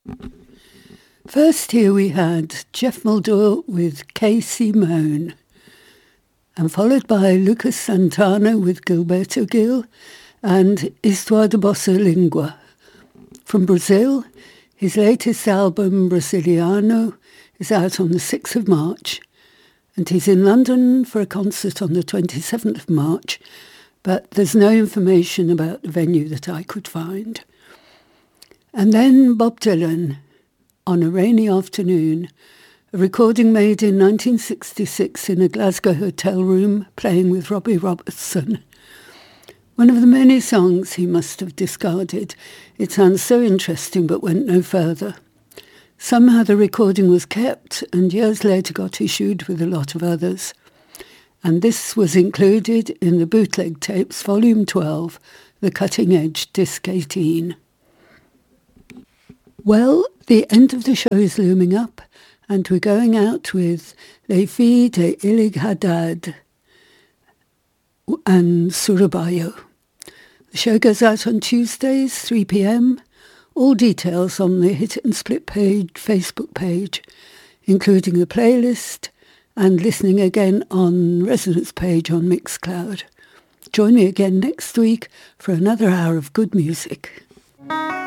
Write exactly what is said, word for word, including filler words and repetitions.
First here we had Jeff Muldaur with K C Moan, and followed by Lucas Santana with Gilberto Gil and Histoire de Bossa Lingua. From Brazil, his latest album, Brasiliano, is out on the sixth of March, and he's in London for a concert on the twenty-seventh of March, but there's no information about the venue that I could find. And then Bob Dylan, On a Rainy Afternoon, a recording made in nineteen sixty-six in a Glasgow hotel room, playing with Robbie Robertson. One of the many songs he must have discarded. It sounds so interesting but went no further. Somehow the recording was kept and years later got issued with a lot of others. And this was included in the Bootleg Tapes, Volume twelve, The Cutting Edge, Disc eighteen. Well, the end of the show is looming up, and we're going out with Les Filles de Ilig Haddad and Surabayo. The show goes out on Tuesdays, three p.m. All details on the Hit and Split page, Facebook page, including the playlist and listening again on Resonance page on Mixcloud. Join me again next week for another hour of good music.